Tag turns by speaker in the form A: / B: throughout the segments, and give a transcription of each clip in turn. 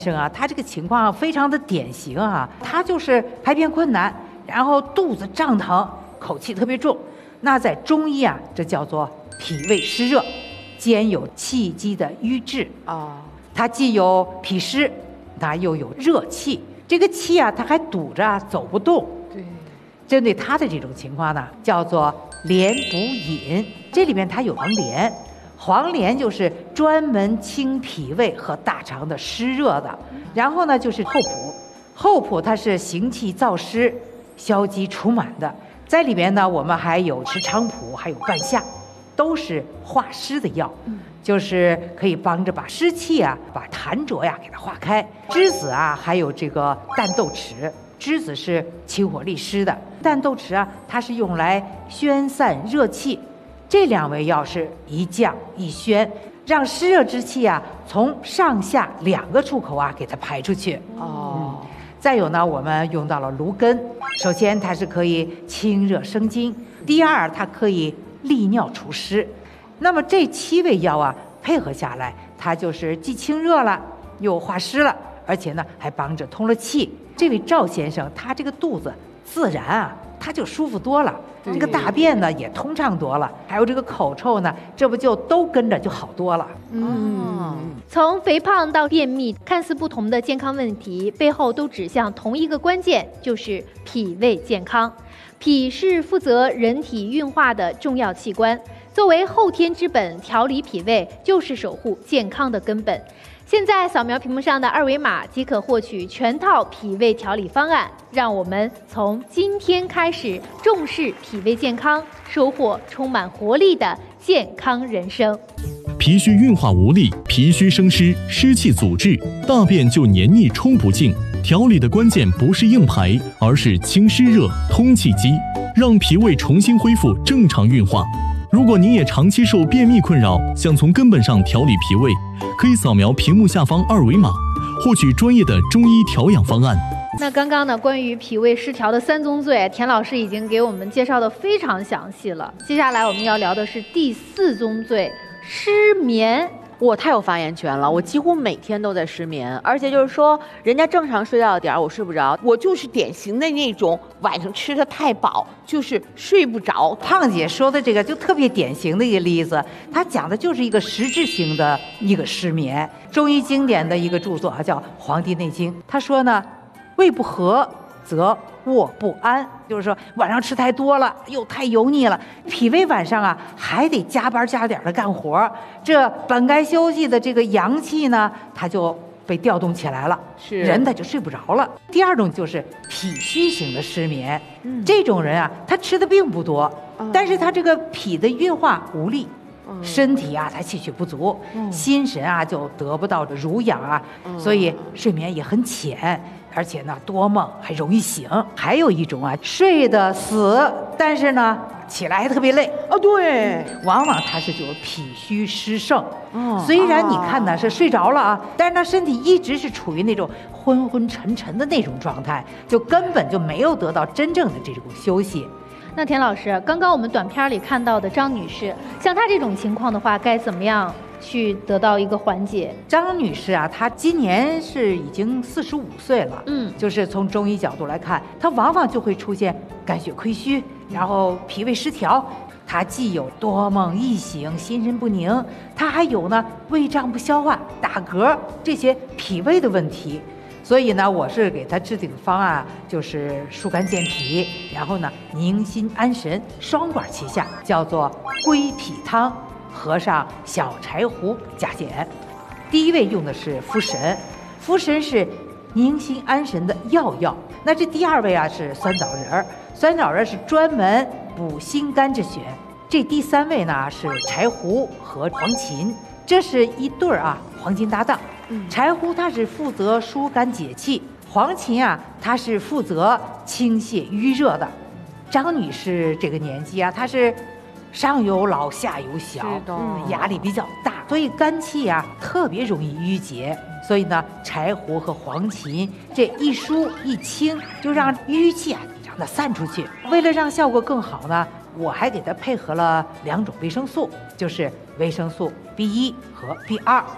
A: 生啊，他这个情况非常的典型啊，他就是排便困难，然后肚子胀疼，口气特别重。那在中医啊，这叫做脾胃湿热，兼有气机的瘀滞啊。它既有脾湿，它又有热气，这个气啊，它还堵着走不动。
B: 对，
A: 针对他的这种情况呢，叫做连补饮。这里面它有黄连。黄连就是专门清脾胃和大肠的湿热的，然后呢就是厚朴，厚朴它是行气燥湿、消积除满的，在里边呢我们还有石菖蒲，还有半夏，都是化湿的药，就是可以帮着把湿气啊、把痰浊呀给它化开。栀子啊，还有这个淡豆豉，栀子是清火利湿的，淡豆豉啊，它是用来宣散热气。这2味药是一降一宣，让湿热之气啊从上下2个出口啊给它排出去。再有呢，我们用到了芦根。首先它是可以清热生津，第二它可以利尿除湿。那么这7味药啊配合下来，它就是既清热了，又化湿了，而且呢还帮着通了气。这位赵先生他这个肚子自然啊他就舒服多了，这个大便呢也通畅多了，还有这个口臭呢，这不就都跟着就好多了。
C: 从肥胖到便秘，看似不同的健康问题，背后都指向同一个关键，就是脾胃健康。脾是负责人体运化的重要器官，作为后天之本，调理脾胃就是守护健康的根本。现在扫描屏幕上的2维码即可获取全套脾胃调理方案，让我们从今天开始重视脾胃健康，收获充满活力的健康人生。
D: 脾虚运化无力，脾虚生湿，湿气阻滞，大便就黏腻冲不净。调理的关键不是硬排，而是清湿热、通气机，让脾胃重新恢复正常运化。如果您也长期受便秘困扰，想从根本上调理脾胃，可以扫描屏幕下方2维码，获取专业的中医调养方案。
C: 那刚刚呢，关于脾胃失调的3宗罪，田老师已经给我们介绍的非常详细了。接下来我们要聊的是第4宗罪，失眠。
B: 我太有发言权了，我几乎每天都在失眠，而且就是说，人家正常睡觉的点我睡不着，我就是典型的那种晚上吃的太饱，就是睡不着。
A: 胖姐说的这个就特别典型的一个例子，她讲的就是一个实质性的一个失眠。中医经典的一个著作啊，叫《黄帝内经》，他说呢，胃不和则卧不安，就是说晚上吃太多了，又太油腻了，脾胃晚上啊还得加班加点的干活，这本该休息的这个阳气呢，它就被调动起来了，人他就睡不着了。第2种就是脾虚型的失眠，这种人啊，他吃的并不多，但是他这个脾的运化无力。身体啊，他气血不足，心神啊就得不到濡养啊，所以睡眠也很浅，而且呢多梦，还容易醒。还有一种啊，睡得死，但是呢起来还特别累。
B: 对，
A: 往往他是就是脾虚湿盛。虽然你看呢是睡着了啊，但是他身体一直是处于那种昏昏沉沉的那种状态，就根本就没有得到真正的这种休息。
C: 那田老师，刚刚我们短片里看到的张女士，像她这种情况的话，该怎么样去得到一个缓解？
A: 张女士啊，她今年是已经45岁了，就是从中医角度来看，她往往就会出现肝血亏虚，然后脾胃失调。她既有多梦易醒、心神不宁，她还有呢胃胀不消化、打嗝这些脾胃的问题。所以呢，我是给他制定的方案就是疏肝健脾，然后呢宁心安神，双管齐下，叫做归脾汤，合上小柴胡加减。第1位用的是茯神，茯神是宁心安神的药。那这第2位啊是酸枣仁，酸枣仁是专门补心肝之选。这第3位呢是柴胡和黄芩，这是一对啊黄金搭档。柴胡它是负责疏肝解气，黄芩啊它是负责清泻瘀热的。张女士这个年纪啊，她是上有老下有小，压力比较大，所以肝气啊特别容易郁结。所以呢，柴胡和黄芩这一疏一清，就让瘀气啊让它散出去。为了让效果更好呢，我还给它配合了2种维生素，就是维生素 B1 和 B2。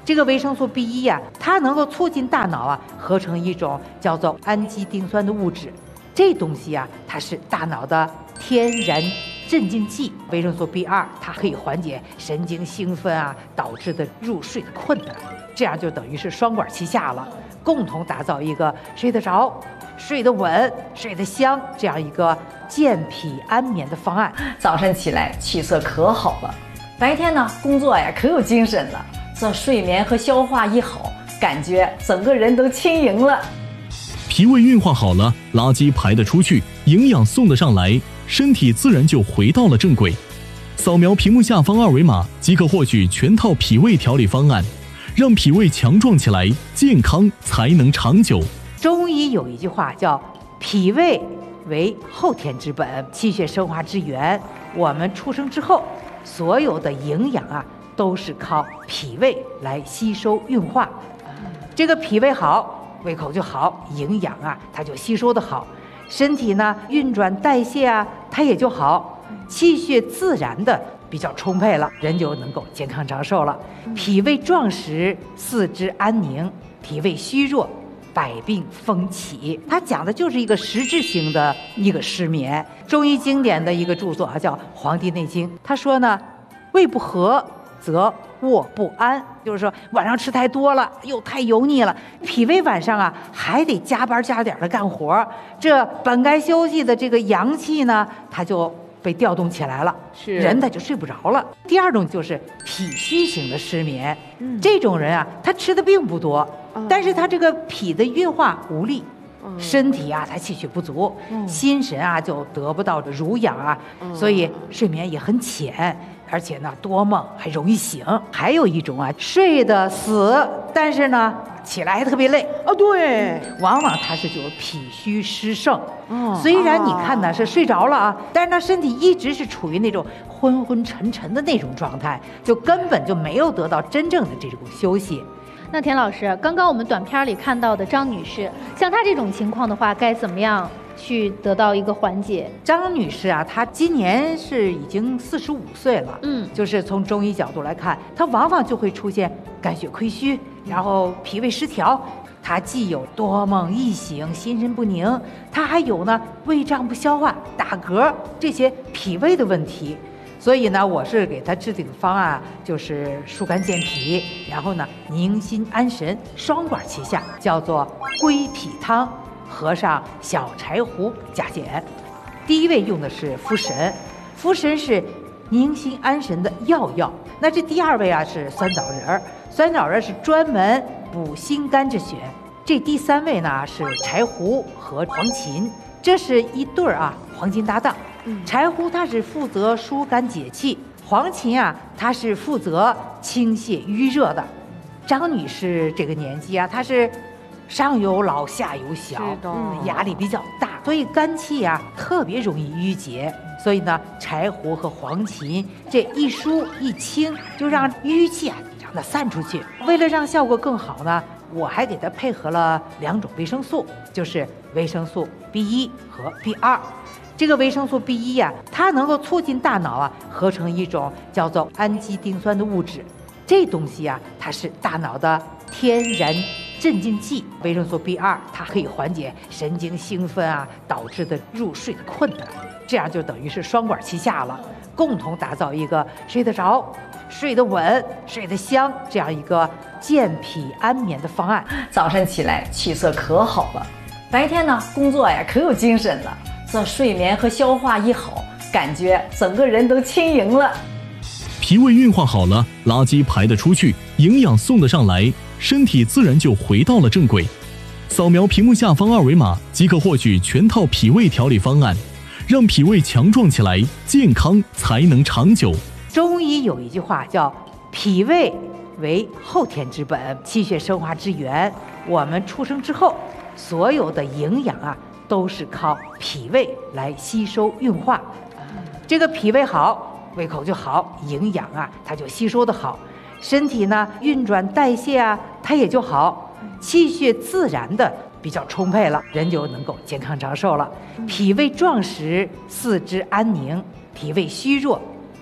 A: 这个维生素 B1呀，它能够促进大脑啊合成一种叫做氨基丁酸的物质。这东西啊，它是大脑的天然镇静剂。维生素 B2它可以缓解神经兴奋啊导致的入睡的困难，这样就等于是双管齐下了，共同打造一个睡得着、睡得稳、睡得香这样一个健脾安眠的方案。
E: 早上起来气色可好了，白天呢工作呀可有精神了。这睡眠和消化一好，感觉整个人都轻盈了。
D: 脾胃运化好了，垃圾排得出去，营养送得上来，身体自然就回到了正轨。扫描屏幕下方二维码即可获取全套脾胃调理方案，让脾胃强壮起来，健康才能长久。
A: 中医有一句话叫脾胃为后天之本，气血生化之源。我们出生之后，所有的营养啊都是靠脾胃来吸收运化。这个脾胃好，胃口就好，营养啊它就吸收的好，身体呢运转代谢啊它也就好，气血自然的比较充沛了，人就能够健康长寿了。脾胃壮实，四肢安宁；脾胃虚弱，百病风起。它讲的就是一个实质性的一个失眠。中医经典的一个著作啊，叫《黄帝内经》。他说呢，胃不和则卧不安，就是说晚上吃太多了，又太油腻了，脾胃晚上啊还得加班加点的干活，这本该休息的这个阳气呢，它就被调动起来了，人他就睡不着了。第二种就是脾虚型的失眠，这种人啊，他吃的并不多，但是他这个脾的运化无力，身体啊他气血不足，心神啊就得不到濡养啊，所以睡眠也很浅，而且呢多梦还容易醒。还有一种啊，睡得死，但是呢起来还特别累
B: 啊，对，
A: 往往他是就是脾虚湿盛。虽然你看呢是睡着了啊，但是他身体一直是处于那种昏昏沉沉的那种状态，就根本就没有得到真正的这种休息。
C: 那田老师，刚刚我们短片里看到的张女士，像她这种情况的话，该怎么样去得到一个缓解？
A: 张女士啊，她今年是已经45岁了，就是从中医角度来看，她往往就会出现肝血亏虚，然后脾胃失调。她既有多梦易醒、心神不宁，她还有呢胃胀不消化、打嗝这些脾胃的问题。所以呢，我是给他制定的方案就是疏肝健脾，然后呢宁心安神，双管齐下，叫做归脾汤，合上小柴胡加减。第一位用的是茯神，茯神是宁心安神的药。那这第二位啊是酸枣仁，酸枣仁是专门补心肝之选。这第三位呢是柴胡和黄芩，这是一对啊黄金搭档。柴胡它是负责疏肝解气，黄芩啊它是负责清泻淤热的。张女士这个年纪啊，她是上有老下有小，压力比较大，所以肝气啊特别容易郁结。所以呢，柴胡和黄芩这一疏一清，就让淤气啊让它散出去。为了让效果更好呢，我还给它配合了2种维生素，就是维生素 B1 和 B2。这个维生素 B1呀，它能够促进大脑啊合成一种叫做氨基丁酸的物质。这东西啊，它是大脑的天然镇静剂。维生素 B2它可以缓解神经兴奋啊导致的入睡的困难，这样就等于是双管齐下了，共同打造一个睡得着、睡得稳、睡得香这样一个健脾安眠的方案。
E: 早上起来气色可好了，白天呢工作呀可有精神了。这睡眠和消化一好，感觉整个人都轻盈了。
D: 脾胃运化好了，垃圾排得出去，营养送得上来，身体自然就回到了正轨。扫描屏幕下方二维码即可获取全套脾胃调理方案，让脾胃强壮起来，健康才能长久。
A: 中医有一句话叫脾胃为后天之本，气血生化之源。我们出生之后，所有的营养啊都是靠脾胃来吸收运化。这个脾胃好，胃口就好，营养啊它就吸收的好，身体呢运转代谢啊它也就好，气血自然的比较充沛了，人就能够健康长寿了。脾胃壮实，四肢安宁；脾胃虚弱，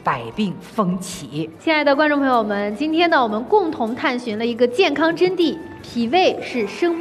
A: 百病蜂起。
C: 亲爱的观众朋友们，今天呢，我们共同探寻了一个健康真谛，脾胃是生命